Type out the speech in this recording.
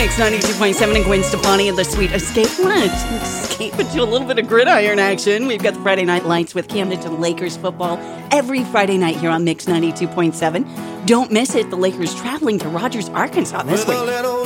Mix 92.7 and Gwen Stefani and the Sweet Escape. Let's escape into a little bit of gridiron action. We've got the Friday Night Lights with Camden to Lakers football every Friday night here on Mix 92.7. Don't miss it. The Lakers traveling to Rogers, Arkansas this week.